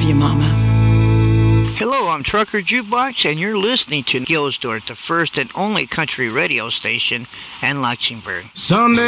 you, Mama. Hello, I'm Trucker Jukebox, and you're listening to Gilsdorf, the first and only country radio station in Luxembourg. Sunday.